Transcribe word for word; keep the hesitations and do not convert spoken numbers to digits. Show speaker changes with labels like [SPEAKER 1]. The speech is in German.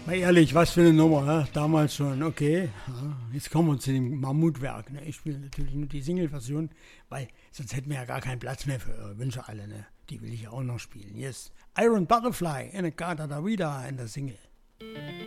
[SPEAKER 1] Mal ehrlich, was für eine Nummer, ja? Damals schon, okay. Ja, jetzt kommen wir zu dem Mammutwerk. Ne? Ich spiele natürlich nur die Single-Version, weil sonst hätten wir ja gar keinen Platz mehr für eure Wünsche alle. Ne? Die will ich ja auch noch spilen. Yes. Iron Butterfly, In-A-Gadda-Da-Vida in der Single.